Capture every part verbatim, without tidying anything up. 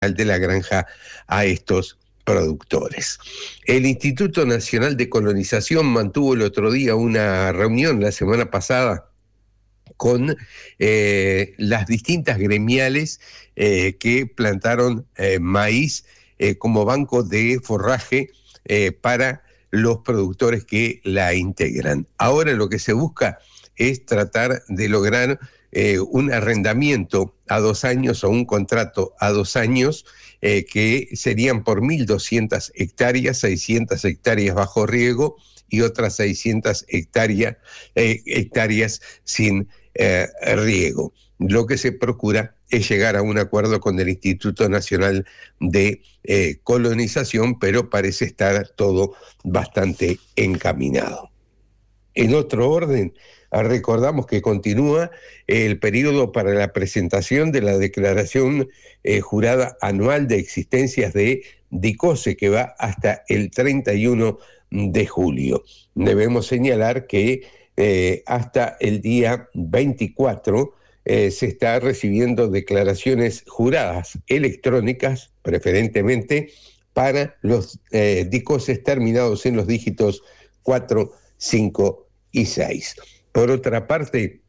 de la granja a estos productores. El Instituto Nacional de Colonización mantuvo el otro día una reunión la semana pasada con eh, las distintas gremiales eh, que plantaron eh, maíz eh, como banco de forraje eh, para los productores que la integran. Ahora lo que se busca es tratar de lograr eh, un arrendamiento a dos años o un contrato a dos años eh, que serían por mil doscientas hectáreas, seiscientas hectáreas bajo riego y otras seiscientas hectáreas, eh, hectáreas sin eh, riego. Lo que se procura es llegar a un acuerdo con el Instituto Nacional de eh, Colonización, pero parece estar todo bastante encaminado. En otro orden, recordamos que continúa el periodo para la presentación de la declaración eh, jurada anual de existencias de DICOSE, que va hasta el treinta y uno de julio. Debemos señalar que eh, hasta el día veinticuatro eh, se está recibiendo declaraciones juradas electrónicas, preferentemente para los eh, DICOSES terminados en los dígitos cuatro, cinco y seis. Por otra parte,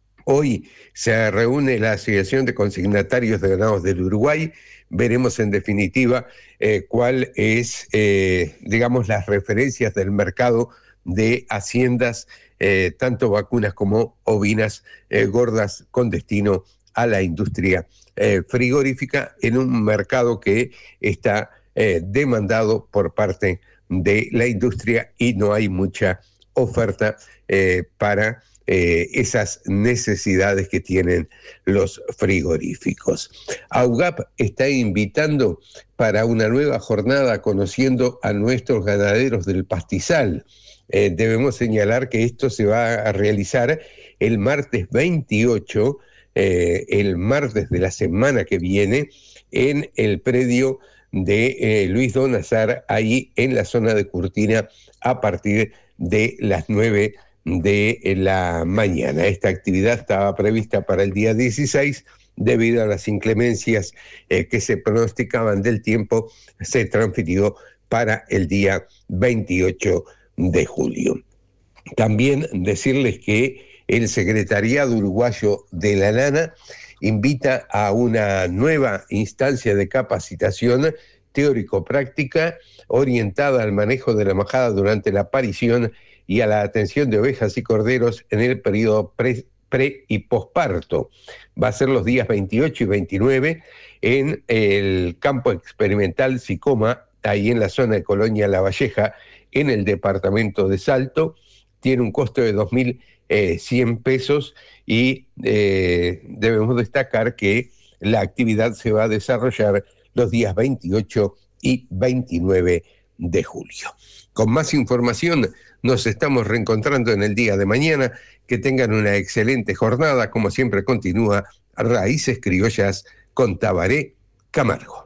hoy se reúne la Asociación de Consignatarios de Ganados del Uruguay. Veremos en definitiva eh, cuál es, eh, digamos, las referencias del mercado de haciendas, eh, tanto vacunas como ovinas eh, gordas con destino a la industria eh, frigorífica en un mercado que está eh, demandado por parte de la industria y no hay mucha oferta eh, para eh, esas necesidades que tienen los frigoríficos. AUGAP está invitando para una nueva jornada conociendo a nuestros ganaderos del pastizal. Eh, debemos señalar que esto se va a realizar el martes veintiocho, eh, el martes de la semana que viene, en el predio de eh, Luis Donazar, ahí en la zona de Curtina, a partir de las nueve de la mañana. Esta actividad estaba prevista para el día dieciséis, debido a las inclemencias eh, que se pronosticaban del tiempo, se transfirió para el día veintiocho de julio. También decirles que el Secretariado Uruguayo de la Lana invita a una nueva instancia de capacitación teórico-práctica orientada al manejo de la majada durante la parición y a la atención de ovejas y corderos en el periodo pre, pre y posparto. Va a ser los días veintiocho y veintinueve en el campo experimental Sicoma, ahí en la zona de Colonia La Valleja, en el departamento de Salto. Tiene un costo de dos mil cien pesos y eh, debemos destacar que la actividad se va a desarrollar los días veintiocho y veintinueve de julio. Con más información nos estamos reencontrando en el día de mañana. Que tengan una excelente jornada. Como siempre continúa Raíces Criollas con Tabaré Camargo.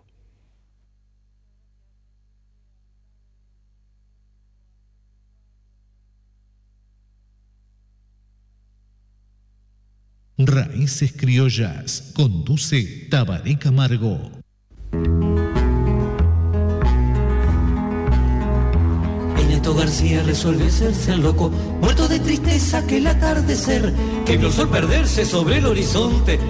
Raíces Criollas, conduce Tabaré Camargo. Ernesto García resuelve hacerse el loco, muerto de tristeza que el atardecer, que vio el sol perderse sobre el horizonte,